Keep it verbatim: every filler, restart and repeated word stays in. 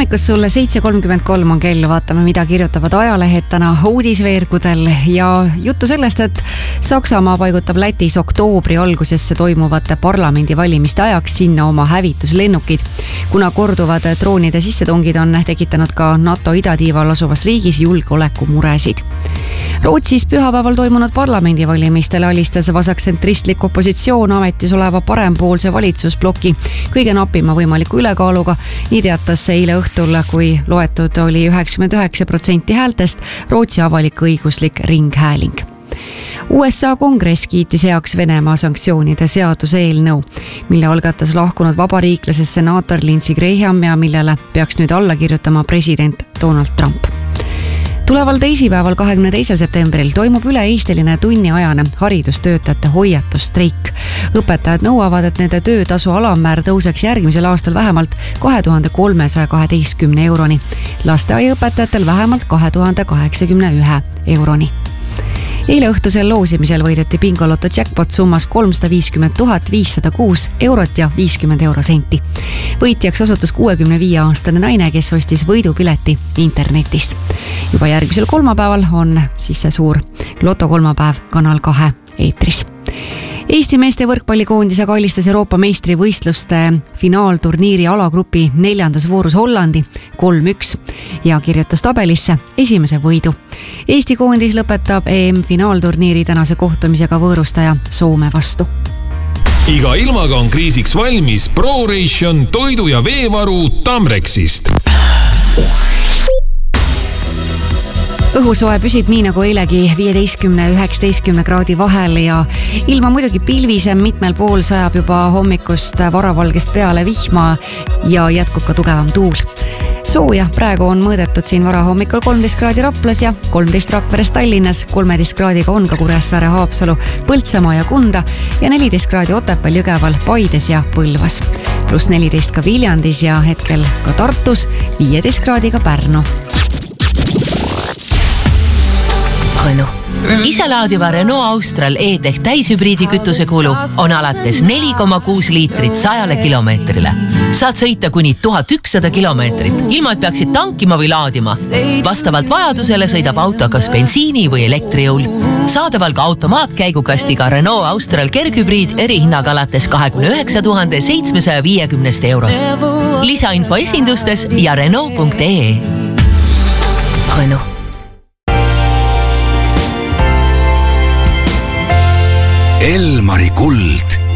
hommikust sulle seitse kolmkümmend kolm on kell, vaatame, mida kirjutavad ajalehed täna uudisveergudel ja juttu sellest, et Saksamaa paigutab Lätis oktoobri algusesse toimuvate parlamendivalimiste ajaks sinna oma hävituslennukid, kuna korduvad droonide sissetungid on tekitanud ka NATO idatiival asuvas riigis julgeolekumuresid. Rootsis pühapäeval toimunud parlamendivalimistel alistas vasaktsentristlik opositsioon ametis oleva parempoolse valitsusbloki kõige napima võimaliku ülekaaluga. Nii teatas eile õhtul, kui loetud oli üheksakümmend üheksa protsenti häältest Rootsi avalik-õiguslik ringhääling. U S A kongress kiitis heaks Venemaa sanktsioonide seaduse eelnõu, mille algatas lahkunud vabariiklasest senaator Lindsey Graham ja millele peaks nüüd alla kirjutama president Donald Trump. Tuleval teisipäeval kahekümne teisel septembril toimub üle-eestiline tunniajane haridustöötajate hoiatustreik. Õpetajad nõuavad, et nende töötasu alammäär tõuseks järgmisel aastal vähemalt kahe tuhande kolmesaja kaheteistkümne euroni, lasteaiaõpetajatel vähemalt kahe tuhande kaheksakümne ühe euroni. Eile õhtusel loosimisel võideti Bingoloto jackpot summas kolmsada viiskümmend tuhat viissada kuus eurot ja viiskümmend eurosenti. Võitjaks osutus kuuekümne viie aastane naine, kes ostis võidupileti internetist. Juba järgmisel kolmapäeval on siis see suur Loto kolmapäev Kanal kahe eetris. Eesti meeste võrkpallikoondisega alistas Euroopa meistrivõistluste finaalturniiri alagrupi neljandas voorus Hollandi kolm üks ja kirjutas tabelisse esimese võidu. Eesti koondis lõpetab E M finaalturniiri tänase kohtumisega võõrustaja Soome vastu. Iga ilmaga on kriisiks valmis ProRation toidu- ja veevaru Tamrexist. Õhusoe püsib nii nagu eilegi viieteistkümne ja üheksateistkümne kraadi vahel ja ilma muidugi pilvisem, mitmel pool sajab juba hommikust varavalgest peale vihma ja jätkub ka tugevam tuul. Sooja praegu on mõõdetud siin varahommikul kolmteist kraadi Raplas ja kolmteist Rakveres Tallinnas, kolmteist kraadiga on ka Kuressaare, Haapsalu, Põltsamaa ja Kunda ja neliteist kraadi Otepääl, Jõgeval, Paides ja Põlvas. Plus neliteist ka Viljandis ja hetkel ka Tartus, viieteist kraadiga Pärnu. Renault. Iselaadiva Renault Austral E-Tech täishübriidi kütuse kulu on alates neli koma kuus liitrit sajale kilomeetrile. Saad sõita kuni tuhat ükssada kilomeetrit, ilma et peaksid tankima või laadima. Vastavalt vajadusele sõidab auto kas bensiini või elektrijõul. Saadaval ka automaatkäigukastiga Renault Austral kerghübriid erihinnaga alates kahekümne üheksa tuhande seitsmesaja viiekümnest eurost. Lisainfo esindustes ja Renault punkt ee. Renault. Elmari kuld